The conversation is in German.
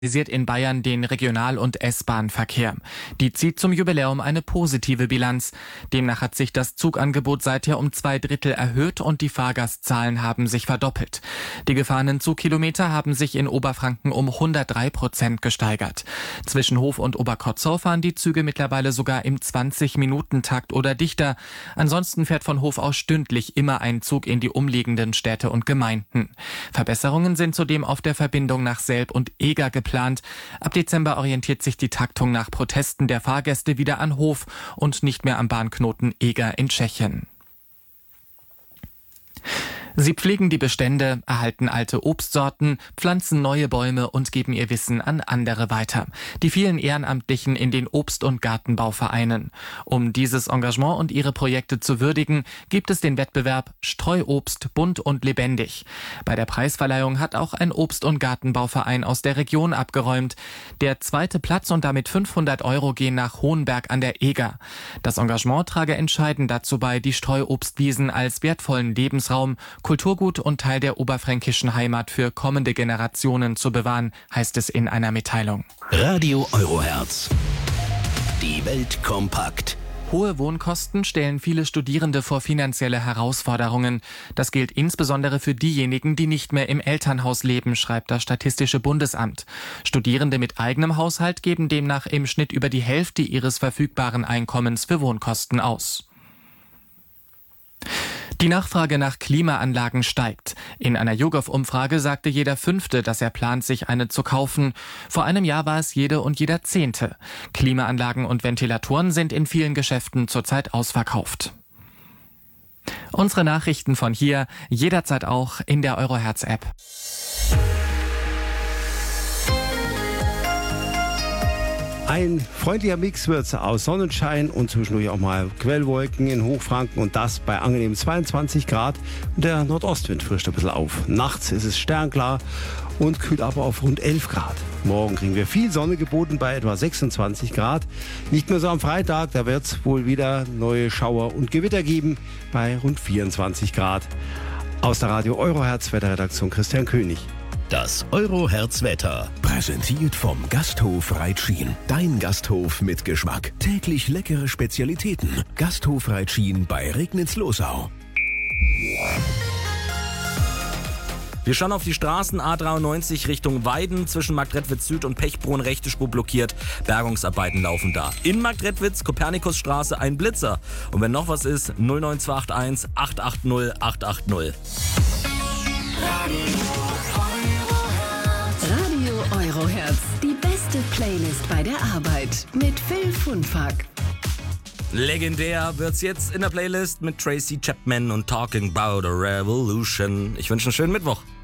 In Bayern den Regional- und S-Bahn-Verkehr. Die zieht zum Jubiläum eine positive Bilanz. Demnach hat sich das Zugangebot seither um 2/3 erhöht und die Fahrgastzahlen haben sich verdoppelt. Die gefahrenen Zugkilometer haben sich in Oberfranken um 103% gesteigert. Zwischen Hof und Oberkotzau fahren die Züge mittlerweile sogar im 20-Minuten-Takt oder dichter. Ansonsten fährt von Hof aus stündlich immer ein Zug in die umliegenden Städte und Gemeinden. Verbesserungen sind zudem auf der Verbindung nach Selb und Eger geplant. Ab Dezember orientiert sich die Taktung nach Protesten der Fahrgäste wieder an Hof und nicht mehr am Bahnknoten Eger in Tschechien. Sie pflegen die Bestände, erhalten alte Obstsorten, pflanzen neue Bäume und geben ihr Wissen an andere weiter. Die vielen Ehrenamtlichen in den Obst- und Gartenbauvereinen. Um dieses Engagement und ihre Projekte zu würdigen, gibt es den Wettbewerb Streuobst bunt und lebendig. Bei der Preisverleihung hat auch ein Obst- und Gartenbauverein aus der Region abgeräumt. Der zweite Platz und damit 500 € gehen nach Hohenberg an der Eger. Das Engagement trage entscheidend dazu bei, die Streuobstwiesen als wertvollen Lebensraum, Kulturgut und Teil der oberfränkischen Heimat für kommende Generationen zu bewahren, heißt es in einer Mitteilung. Radio Eurohertz. Die Welt kompakt. Hohe Wohnkosten stellen viele Studierende vor finanzielle Herausforderungen. Das gilt insbesondere für diejenigen, die nicht mehr im Elternhaus leben, schreibt das Statistische Bundesamt. Studierende mit eigenem Haushalt geben demnach im Schnitt über die Hälfte ihres verfügbaren Einkommens für Wohnkosten aus. Die Nachfrage nach Klimaanlagen steigt. In einer YouGov-Umfrage sagte jeder Fünfte, dass er plant, sich eine zu kaufen. Vor einem Jahr war es jede und jeder Zehnte. Klimaanlagen und Ventilatoren sind in vielen Geschäften zurzeit ausverkauft. Unsere Nachrichten von hier, jederzeit auch in der Eurohertz-App. Ein freundlicher Mix wird's aus Sonnenschein und zwischendurch auch mal Quellwolken in Hochfranken und das bei angenehmen 22 Grad. Und der Nordostwind frischt ein bisschen auf. Nachts ist es sternklar und kühlt aber auf rund 11 Grad. Morgen kriegen wir viel Sonne geboten bei etwa 26 Grad. Nicht mehr so am Freitag, da wird's wohl wieder neue Schauer und Gewitter geben bei rund 24 Grad. Aus der Radio Eurohertz Wetterredaktion Christian König. Das Eurohertz-Wetter. Präsentiert vom Gasthof Reitschien. Dein Gasthof mit Geschmack. Täglich leckere Spezialitäten. Gasthof Reitschien bei Regnitz-Losau. Wir schauen auf die Straßen A93 Richtung Weiden, zwischen Marktredwitz Süd und Pechbrunn rechte Spur blockiert. Bergungsarbeiten laufen da. In Marktredwitz, Kopernikusstraße, ein Blitzer. Und wenn noch was ist, 09281 880 880. Radio Eurohertz, die beste Playlist bei der Arbeit mit Phil Funfack. Legendär wird's jetzt in der Playlist mit Tracy Chapman und Talking About a Revolution. Ich wünsche einen schönen Mittwoch.